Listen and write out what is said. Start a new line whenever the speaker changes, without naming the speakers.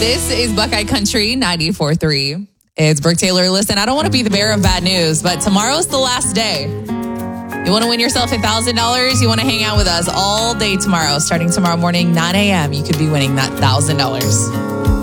This is Buckeye Country 94.3. It's Brooke Taylor. Listen, I don't want to be the bearer of bad news, but tomorrow's the last day. You want to win yourself $1,000? You want to hang out with us all day tomorrow. Starting tomorrow morning, 9 a.m., you could be winning that $1,000.